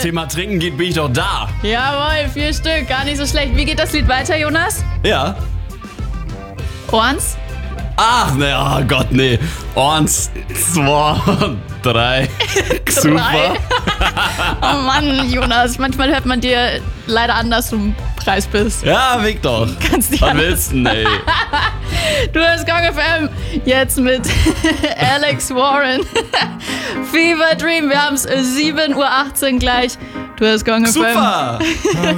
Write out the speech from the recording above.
Thema Trinken geht, bin ich doch da. Jawohl, 4 Stück, gar nicht so schlecht. Wie geht das Lied weiter, Jonas? Ja. Eins? Ach, ne, oh Gott, nee. 1, 2, 3. Super. Oh Mann, Jonas, manchmal hört man dir leider anders zum Preis bist. Ja, weg doch. Kannst nicht Was anders. willst du denn, ey? Du hörst Gong FM jetzt mit Alex Warren. Fever Dream, wir haben es 7:18 Uhr gleich. Du hörst Gong FM. Super.